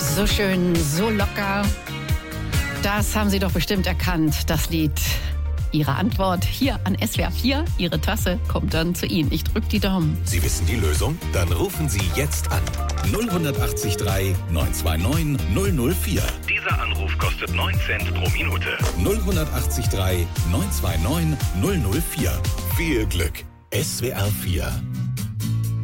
So schön, so locker. Das haben Sie doch bestimmt erkannt, das Lied. Ihre Antwort hier an SWR 4. Ihre Tasse kommt dann zu Ihnen. Ich drücke die Daumen. Sie wissen die Lösung? Dann rufen Sie jetzt an. 0183 929 004. Dieser Anruf kostet 9 Cent pro Minute. 0183 929 004. Viel Glück. SWR 4.